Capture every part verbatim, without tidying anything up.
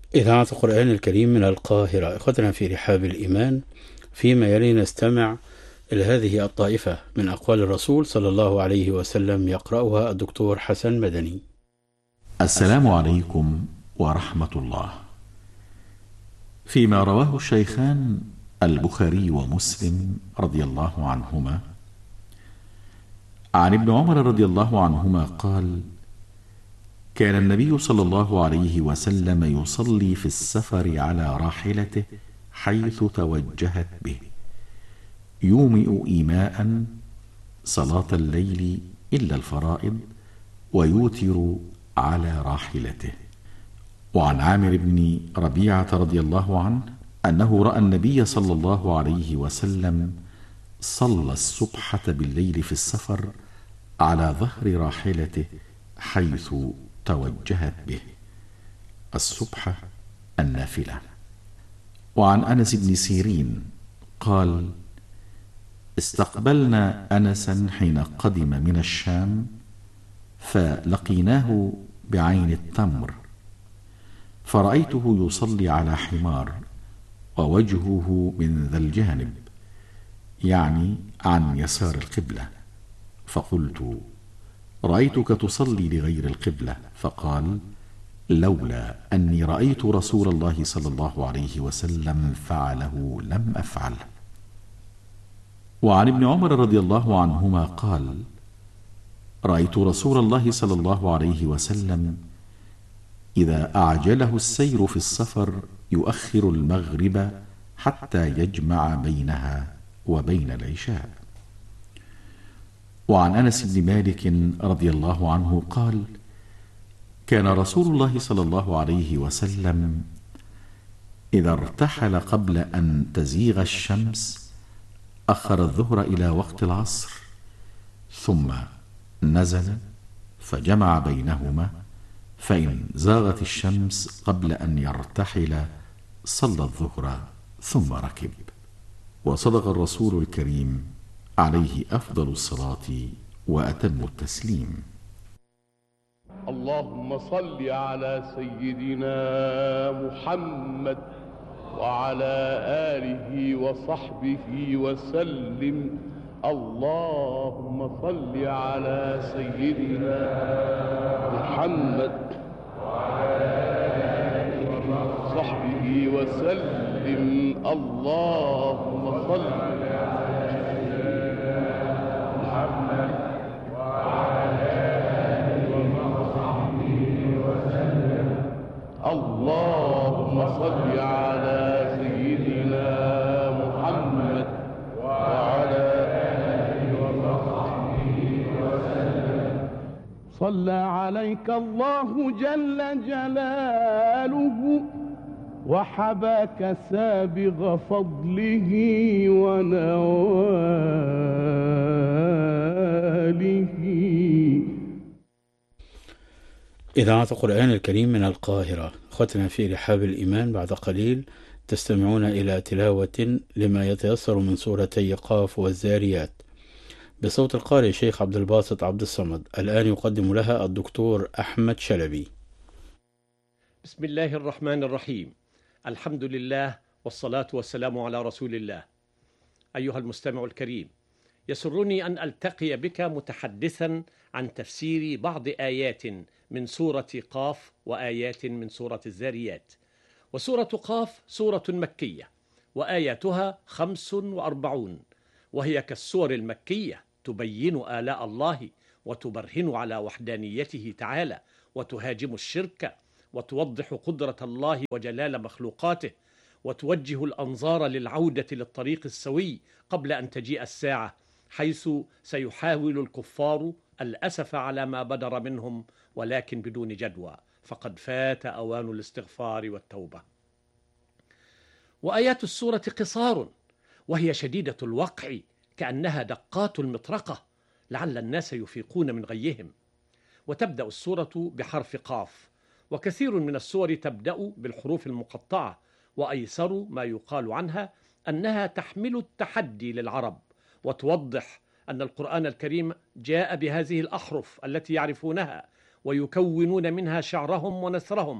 إذاعة القرآن الكريم من القاهرة. إخوتنا في رحاب الإيمان، فيما يلي نستمع إلى هذه الطائفة من أقوال الرسول صلى الله عليه وسلم، يقرأها الدكتور حسن مدني. السلام عليكم ورحمة الله. فيما رواه الشيخان البخاري ومسلم رضي الله عنهما عن ابن عمر رضي الله عنهما قال: كان النبي صلى الله عليه وسلم يصلي في السفر على راحلته حيث توجهت به، يومئ إيماء صلاة الليل إلا الفرائض، ويوتر على راحلته. وعن عامر بن ربيعة رضي الله عنه أنه رأى النبي صلى الله عليه وسلم صلى الصبحة بالليل في السفر على ظهر راحلته حيث توجهت به. الصبحة النافلة. وعن أنس بن سيرين قال: استقبلنا أنسا حين قدم من الشام، فلقيناه بعين التمر، فرأيته يصلي على حمار ووجهه من ذا الجانب، يعني عن يسار القبلة، فقلت: رأيتك تصلي لغير القبلة. فقال: لولا أني رأيت رسول الله صلى الله عليه وسلم فعله لم أفعله. وعن ابن عمر رضي الله عنهما قال: رأيت رسول الله صلى الله عليه وسلم إذا أعجله السير في السفر يؤخر المغرب حتى يجمع بينها وبين العشاء. وعن أنس بن مالك رضي الله عنه قال: كان رسول الله صلى الله عليه وسلم إذا ارتحل قبل أن تزيغ الشمس أخر الظهر إلى وقت العصر، ثم نزل فجمع بينهما، فإن زاغت الشمس قبل أن يرتحل صلى الظهر ثم ركب. وصدق الرسول الكريم عليه أفضل الصلاة وأتم التسليم. اللهم صل على سيدنا محمد وعلى آله وصحبه وسلم. اللهم صل على سيدنا محمد وعلى آله وصحبه وسلم. اللهم صل على سيدنا محمد وعلى آله وصحبه وسلم. اللهم صل على سيدنا محمد وعلى آله وصحبه وسلم. صلى عليك الله جل جلاله وحباك سابغ فضله ونواله. إذاعة القرآن الكريم من القاهرة. أخوتنا في رحاب الإيمان، بعد قليل تستمعون إلى تلاوة لما يتيسر من سورتي قاف والذاريات بصوت القارئ الشيخ عبد الباسط عبد الصمد. الآن يقدم لها الدكتور أحمد شلبي. بسم الله الرحمن الرحيم. الحمد لله والصلاة والسلام على رسول الله. أيها المستمع الكريم، يسرني أن ألتقي بك متحدثا عن تفسير بعض آيات من سورة قاف وآيات من سورة الذاريات. وسورة قاف سورة مكية وآياتها خمس وأربعون، وهي كالسور المكية تبين آلاء الله وتبرهن على وحدانيته تعالى وتهاجم الشرك وتوضح قدرة الله وجلال مخلوقاته وتوجه الأنظار للعودة للطريق السوي قبل أن تجيء الساعة، حيث سيحاول الكفار الأسف على ما بدر منهم ولكن بدون جدوى، فقد فات أوان الاستغفار والتوبة. وآيات السورة قصار وهي شديدة الوقع كأنها دقات المطرقة لعل الناس يفيقون من غيهم. وتبدأ السورة بحرف قاف، وكثير من السور تبدأ بالحروف المقطعة، وأيسر ما يقال عنها أنها تحمل التحدي للعرب، وتوضح أن القرآن الكريم جاء بهذه الأحرف التي يعرفونها ويكونون منها شعرهم ونثرهم،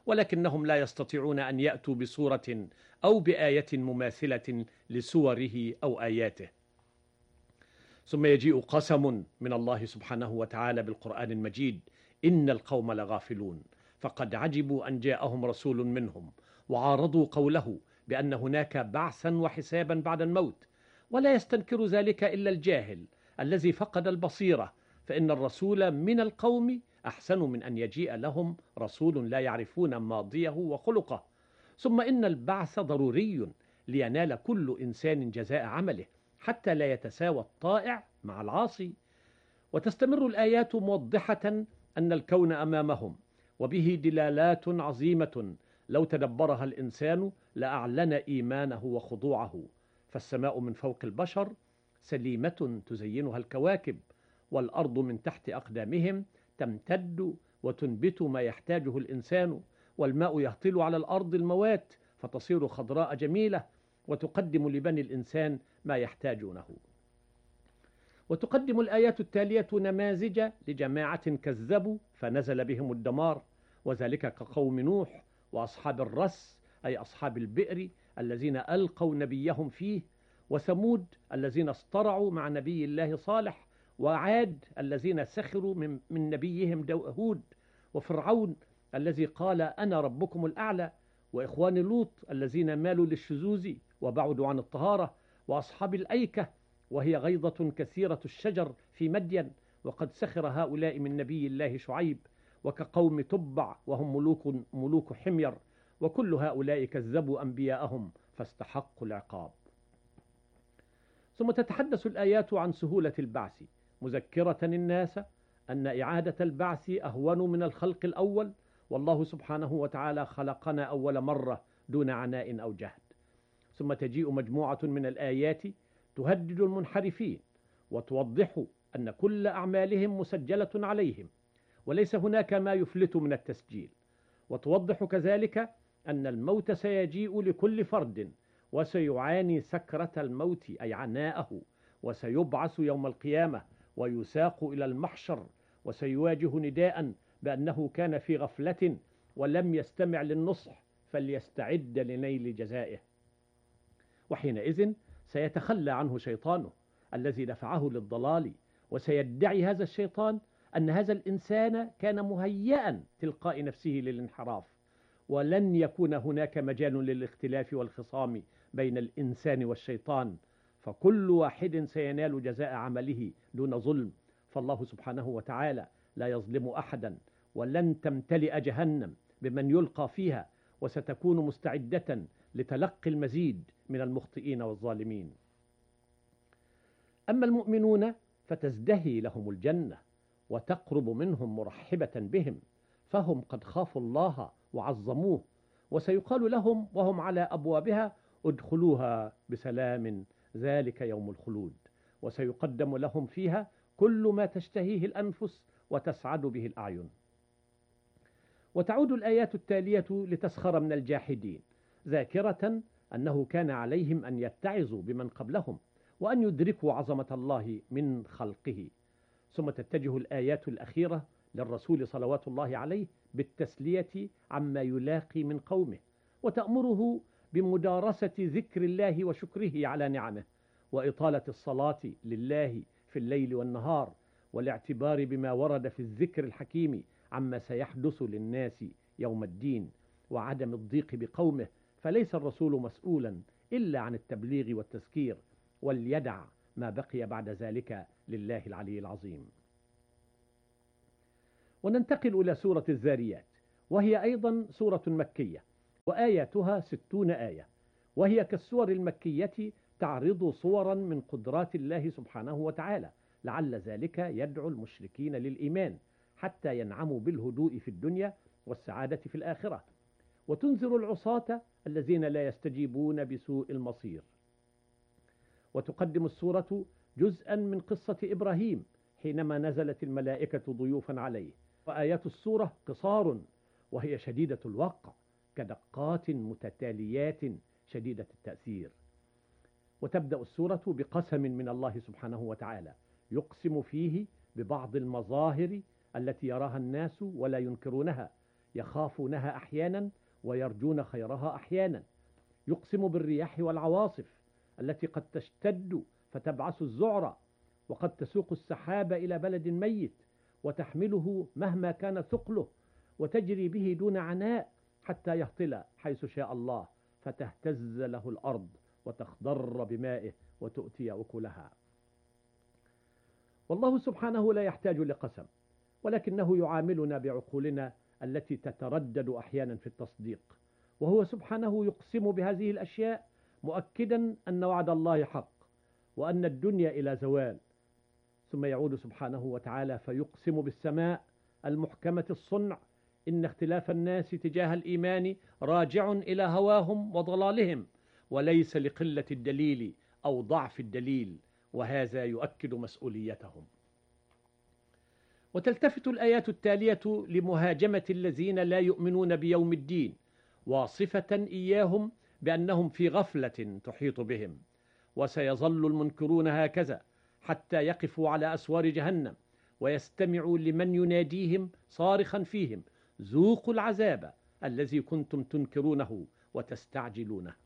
ولكنهم لا يستطيعون أن يأتوا بصورة أو بآية مماثلة لصوره أو آياته. ثم يجيء قسم من الله سبحانه وتعالى بالقرآن المجيد: إن القوم لغافلون، فقد عجبوا أن جاءهم رسول منهم وعارضوا قوله بأن هناك بعثا وحسابا بعد الموت، ولا يستنكر ذلك إلا الجاهل الذي فقد البصيرة، فإن الرسول من القوم أحسن من أن يجيء لهم رسول لا يعرفون ماضيه وخلقه. ثم إن البعث ضروري لينال كل إنسان جزاء عمله، حتى لا يتساوى الطائع مع العاصي. وتستمر الآيات موضحة أن الكون أمامهم، وبه دلالات عظيمة لو تدبرها الإنسان لأعلن إيمانه وخضوعه. فالسماء من فوق البشر سليمة تزينها الكواكب، والأرض من تحت أقدامهم تمتد وتنبت ما يحتاجه الإنسان، والماء يهطل على الأرض الموات فتصير خضراء جميلة، وتقدم لبني الإنسان ما يحتاجونه. وتقدم الآيات التالية نماذج لجماعة كذبوا فنزل بهم الدمار، وذلك كقوم نوح وأصحاب الرس أي أصحاب البئر الذين ألقوا نبيهم فيه، وثمود الذين اصطرعوا مع نبي الله صالح، وعاد الذين سخروا من, من نبيهم هود، وفرعون الذي قال أنا ربكم الأعلى، وإخوان لوط الذين مالوا للشذوذ وبعدوا عن الطهارة، وأصحاب الأيكة وهي غيضة كثيرة الشجر في مدين، وقد سخر هؤلاء من نبي الله شعيب، وكقوم تبع وهم ملوك, ملوك حمير، وكل هؤلاء كذبوا أنبياءهم فاستحقوا العقاب. ثم تتحدث الآيات عن سهولة البعث، مذكرة الناس أن إعادة البعث أهون من الخلق الأول، والله سبحانه وتعالى خلقنا أول مرة دون عناء أو جهد. ثم تجيء مجموعة من الآيات تهدد المنحرفين وتوضح أن كل أعمالهم مسجلة عليهم، وليس هناك ما يفلت من التسجيل، وتوضح كذلك أن الموت سيجيء لكل فرد، وسيعاني سكرة الموت أي عناءه، وسيبعث يوم القيامة ويساق إلى المحشر، وسيواجه نداء بأنه كان في غفلة ولم يستمع للنصح فليستعد لنيل جزائه. وحينئذ سيتخلى عنه شيطانه الذي دفعه للضلال، وسيدعي هذا الشيطان أن هذا الإنسان كان مهيئا تلقاء نفسه للانحراف، ولن يكون هناك مجال للاختلاف والخصام بين الإنسان والشيطان، فكل واحد سينال جزاء عمله دون ظلم، فالله سبحانه وتعالى لا يظلم أحدا، ولن تمتلئ جهنم بمن يلقى فيها، وستكون مستعدة لتلقي المزيد من المخطئين والظالمين. أما المؤمنون فتزدهي لهم الجنة وتقرب منهم مرحبة بهم، فهم قد خافوا الله وعظموه، وسيقال لهم وهم على أبوابها ادخلوها بسلام ذلك يوم الخلود، وسيقدم لهم فيها كل ما تشتهيه الأنفس وتسعد به الأعين. وتعود الآيات التالية لتسخر من الجاحدين، ذاكرة أنه كان عليهم أن يتعظوا بمن قبلهم وأن يدركوا عظمة الله من خلقه. ثم تتجه الآيات الأخيرة للرسول صلوات الله عليه بالتسلية عما يلاقي من قومه، وتأمره بمدارسة ذكر الله وشكره على نعمه، وإطالة الصلاة لله في الليل والنهار، والاعتبار بما ورد في الذكر الحكيم عما سيحدث للناس يوم الدين، وعدم الضيق بقومه، فليس الرسول مسؤولا إلا عن التبليغ والتذكير، وليدع ما بقي بعد ذلك لله العلي العظيم. وننتقل إلى سورة الذاريات، وهي أيضا سورة مكية، وآياتها ستون آية، وهي كالسور المكية تعرض صورا من قدرات الله سبحانه وتعالى، لعل ذلك يدعو المشركين للإيمان حتى ينعموا بالهدوء في الدنيا والسعادة في الآخرة، وتنذر العصاة الذين لا يستجيبون بسوء المصير. وتقدم السورة جزءا من قصة إبراهيم حينما نزلت الملائكة ضيوفا عليه، وآيات السورة قصار وهي شديدة الوقع كدقات متتاليات شديدة التأثير. وتبدأ السورة بقسم من الله سبحانه وتعالى يقسم فيه ببعض المظاهر التي يراها الناس ولا ينكرونها، يخافونها أحيانا ويرجون خيرها أحيانا. يقسم بالرياح والعواصف التي قد تشتد فتبعث الذعر، وقد تسوق السحاب إلى بلد ميت وتحمله مهما كان ثقله، وتجري به دون عناء حتى يهطل حيث شاء الله، فتهتز له الأرض وتخضر بمائه وتؤتي أكلها. والله سبحانه لا يحتاج لقسم، ولكنه يعاملنا بعقولنا التي تتردد أحيانا في التصديق، وهو سبحانه يقسم بهذه الأشياء مؤكدا أن وعد الله حق، وأن الدنيا إلى زوال. ثم يعود سبحانه وتعالى فيقسم بالسماء المحكمة الصنع إن اختلاف الناس تجاه الإيمان راجع إلى هواهم وضلالهم، وليس لقلة الدليل أو ضعف الدليل، وهذا يؤكد مسؤوليتهم. وتلتفت الآيات التالية لمهاجمة الذين لا يؤمنون بيوم الدين، واصفة إياهم بأنهم في غفلة تحيط بهم. وسيظل المنكرون هكذا حتى يقفوا على أسوار جهنم ويستمعوا لمن يناديهم صارخا فيهم: ذوقوا العذاب الذي كنتم تنكرونه وتستعجلونه.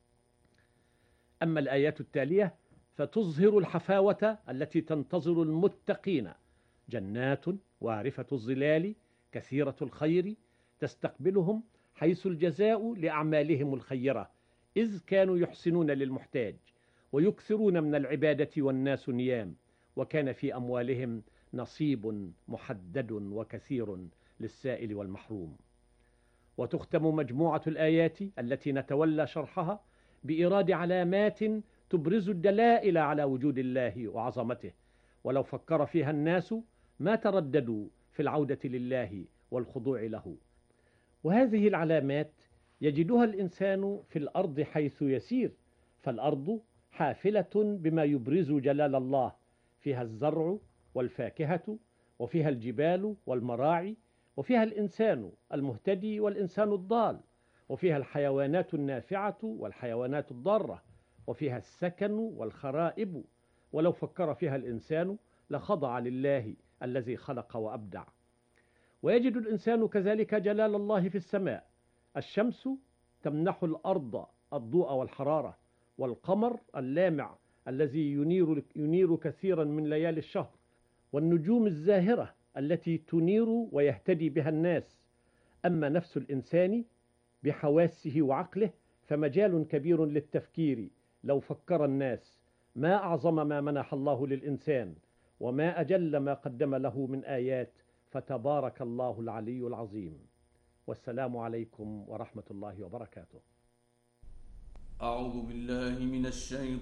أما الآيات التالية فتظهر الحفاوة التي تنتظر المتقين: جنات وارفة الظلال كثيرة الخير تستقبلهم حيث الجزاء لأعمالهم الخيرة، إذ كانوا يحسنون للمحتاج ويكثرون من العبادة والناس نيام، وكان في أموالهم نصيب محدد وكثير للسائل والمحروم. وتختم مجموعة الآيات التي نتولى شرحها بإيراد علامات تبرز الدلائل على وجود الله وعظمته، ولو فكر فيها الناس ما ترددوا في العودة لله والخضوع له. وهذه العلامات يجدها الإنسان في الأرض حيث يسير، فالأرض حافلة بما يبرز جلال الله، فيها الزرع والفاكهة، وفيها الجبال والمراعي، وفيها الإنسان المهتدي والإنسان الضال، وفيها الحيوانات النافعة والحيوانات الضارة، وفيها السكن والخرائب. ولو فكر فيها الإنسان لخضع لله الذي خلق وأبدع. ويجد الإنسان كذلك جلال الله في السماء: الشمس تمنح الأرض الضوء والحرارة، والقمر اللامع الذي ينير, ينير كثيرا من ليالي الشهر، والنجوم الزاهرة التي تنير ويهتدي بها الناس. أما نفس الإنسان بحواسه وعقله فمجال كبير للتفكير، لو فكر الناس ما أعظم ما منح الله للإنسان، وما أجل ما قدم له من آيات، فتبارك الله العلي العظيم. والسلام عليكم ورحمة الله وبركاته. أعوذ بالله من الشيطان